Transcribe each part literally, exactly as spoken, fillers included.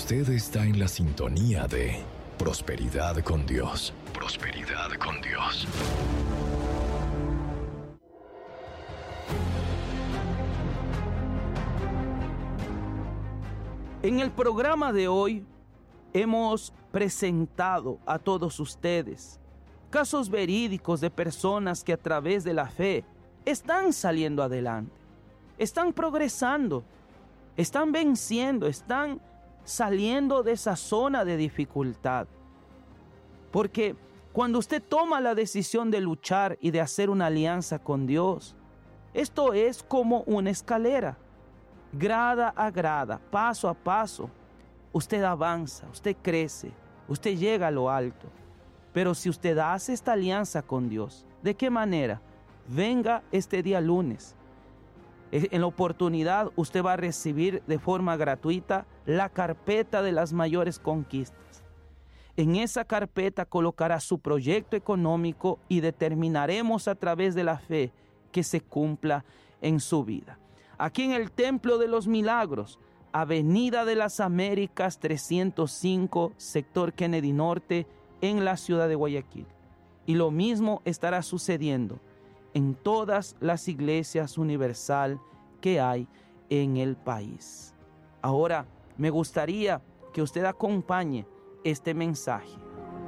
Usted está en la sintonía de Prosperidad con Dios. Prosperidad con Dios. En el programa de hoy hemos presentado a todos ustedes casos verídicos de personas que a través de la fe están saliendo adelante, están progresando, están venciendo, están saliendo de esa zona de dificultad. Porque cuando usted toma la decisión de luchar y de hacer una alianza con Dios, esto es como una escalera, grada a grada, paso a paso. Usted avanza, usted crece, usted llega a lo alto. Pero si usted hace esta alianza con Dios, ¿de qué manera? Venga este día lunes. En la oportunidad usted va a recibir de forma gratuita la carpeta de las mayores conquistas. En esa carpeta colocará su proyecto económico y determinaremos a través de la fe que se cumpla en su vida. Aquí en el Templo de los Milagros, Avenida de las Américas trescientos cinco, sector Kennedy Norte, en la ciudad de Guayaquil. Y lo mismo estará sucediendo en todas las iglesias universal que hay en el país. Ahora, me gustaría que usted acompañe este mensaje.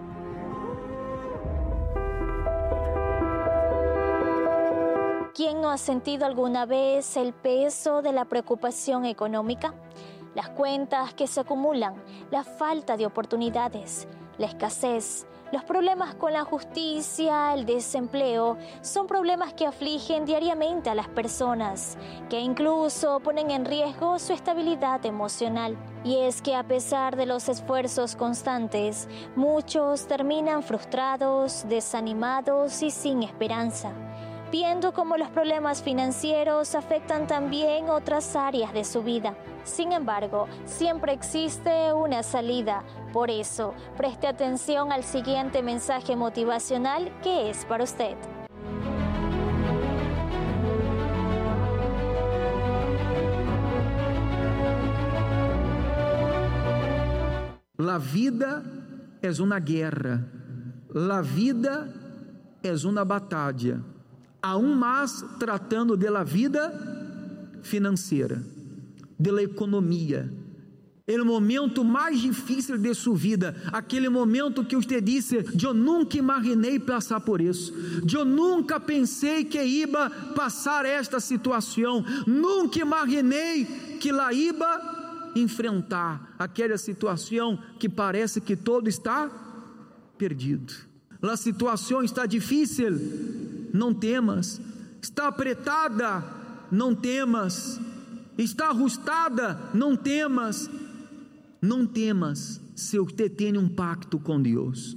¿Quién no ha sentido alguna vez el peso de la preocupación económica? Las cuentas que se acumulan, la falta de oportunidades, la escasez, los problemas con la justicia, el desempleo, son problemas que afligen diariamente a las personas, que incluso ponen en riesgo su estabilidad emocional. Y es que a pesar de los esfuerzos constantes, muchos terminan frustrados, desanimados y sin esperanza, viendo cómo los problemas financieros afectan también otras áreas de su vida. Sin embargo, siempre existe una salida. Por eso, preste atención al siguiente mensaje motivacional que es para usted. La vida es una guerra. La vida es una batalla. Aún más tratando de la vida financeira, de la economia. El momento mais difícil de sua vida, aquele momento que você disse, eu nunca imaginei passar por isso, eu nunca pensei que iba passar esta situação, nunca imaginei que la iba enfrentar aquela situação que parece que todo está perdido. A situação está difícil, não temas. Está apertada, não temas. Está ajustada, não temas. Não temas se você tem um pacto com Deus.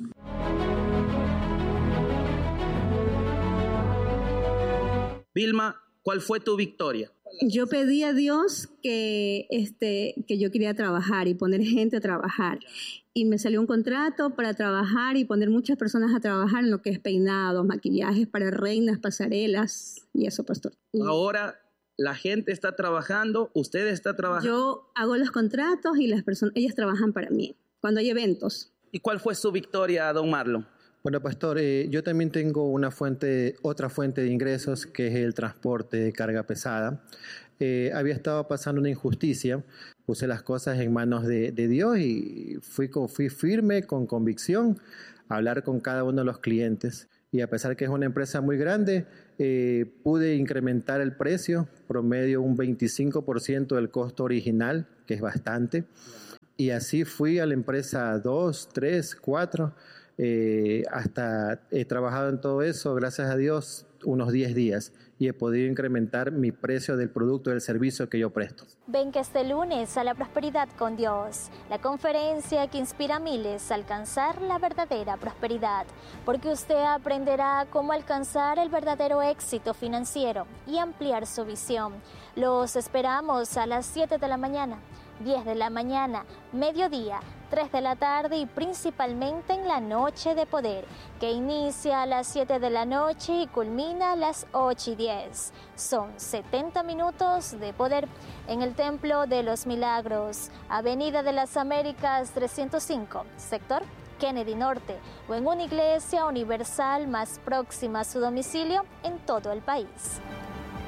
Vilma, ¿cuál fue tu victoria? Yo pedí a Dios que, este, que yo quería trabajar y poner gente a trabajar. Y me salió un contrato para trabajar y poner muchas personas a trabajar en lo que es peinados, maquillajes para reinas, pasarelas y eso, pastor. Y ahora la gente está trabajando, usted está trabajando. Yo hago los contratos y las personas, ellas trabajan para mí cuando hay eventos. ¿Y cuál fue su victoria, don Marlon? Bueno, pastor, eh, yo también tengo una fuente, otra fuente de ingresos que es el transporte de carga pesada. Eh, había estado pasando una injusticia, puse las cosas en manos de, de Dios y fui, con, fui firme, con convicción, a hablar con cada uno de los clientes. Y a pesar que es una empresa muy grande, eh, pude incrementar el precio, promedio un veinticinco por ciento del costo original, que es bastante. Y así fui a la empresa dos, tres, cuatro, eh, hasta he trabajado en todo eso, gracias a Dios, unos diez días y he podido incrementar mi precio del producto y del servicio que yo presto. Ven que este lunes a la Prosperidad con Dios, la conferencia que inspira a miles a alcanzar la verdadera prosperidad, porque usted aprenderá cómo alcanzar el verdadero éxito financiero y ampliar su visión. Los esperamos a las siete de la mañana. diez de la mañana, mediodía, tres de la tarde y principalmente en la Noche de Poder, que inicia a las siete de la noche y culmina a las ocho y diez. Son setenta minutos de poder en el Templo de los Milagros, Avenida de las Américas trescientos cinco, sector Kennedy Norte, o en una iglesia universal más próxima a su domicilio en todo el país.